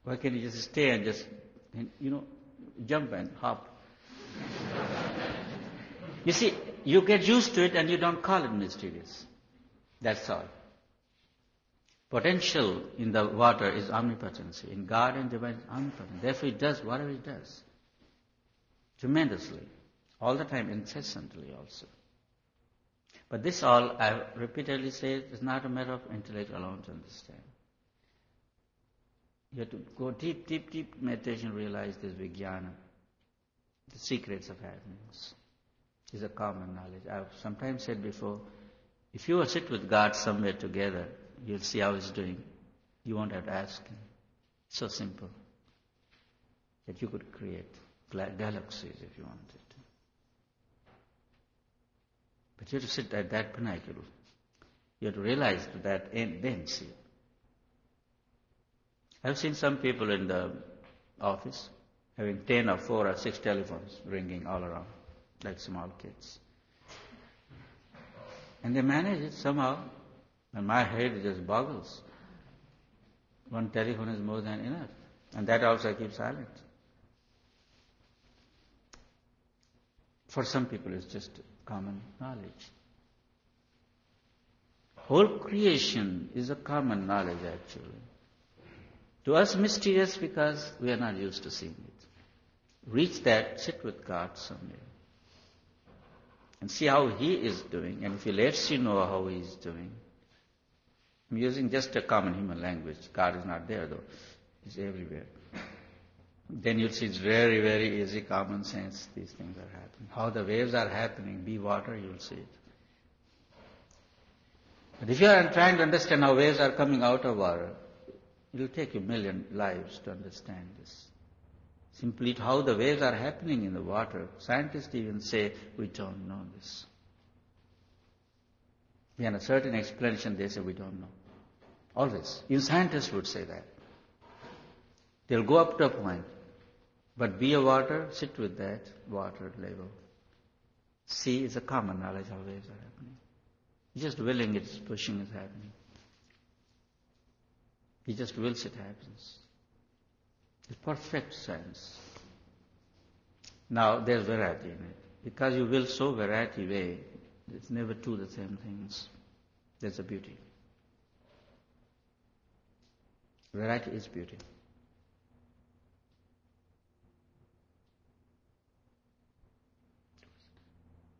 Why can't you just stay and just, jump and hop? You see, you get used to it and you don't call it mysterious. That's all. Potential in the water is omnipotency. In God and divine is omnipotent. Therefore it does whatever it does. Tremendously. All the time, incessantly also. But this all, I repeatedly say, is not a matter of intellect alone to understand. You have to go deep, deep, deep meditation, realize this vijnana, the secrets of happiness, is a common knowledge. I've sometimes said before, if you sit with God somewhere together, you'll see how He's doing. You won't have to ask Him. It's so simple that you could create galaxies if you wanted to. But you have to sit at that pinnacle. You have to realize that and then see. I've seen some people in the office having 10 or 4 or 6 telephones ringing all around, like small kids. And they manage it somehow, and my head just boggles. One telephone is more than enough, and that also I keep silent. For some people it's just common knowledge. Whole creation is a common knowledge actually. To us mysterious because we are not used to seeing it. Reach that, sit with God somewhere. And see how He is doing. And if He lets you know how He is doing. I'm using just a common human language. God is not there though. He's everywhere. Then you'll see it's very, very easy, common sense, these things are happening. How the waves are happening, be water, you'll see it. But if you are trying to understand how waves are coming out of water, it will take you 1,000,000 lives to understand this. Simply how the waves are happening in the water, scientists even say, we don't know this. Beyond a certain explanation, they say, we don't know. Always. Even scientists would say that. They'll go up to a point. But be a water, sit with that water level. See is a common knowledge how waves are happening. Just willing it, pushing is happening. He just wills it happens. It's perfect sense. Now there's variety in it. Because you will so variety way, it's never two the same things. There's a beauty. Variety is beauty.